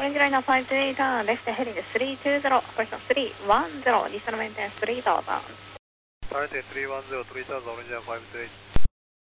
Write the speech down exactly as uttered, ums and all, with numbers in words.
オレンジライナーファイブツーターン、レフトヘリングスリーツーゼロ、コレクションスリーワンゼロ、ディスタルメンテンスリーターザン。 Parity three one zero, three thousand, Orange Line five two eight.